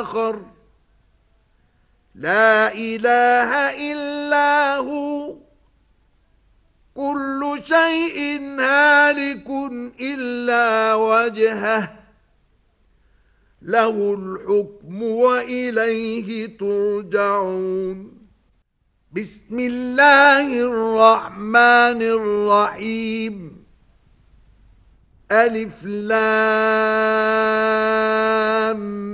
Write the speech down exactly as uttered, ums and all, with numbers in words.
آخر لا إله إلا هو كل شيء هالك إلا وجهه له الحكم وإليه ترجعون. بسم الله الرحمن الرحيم. ألف لام